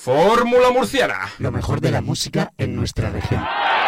Fórmula Murciana. Lo mejor de la música en nuestra región.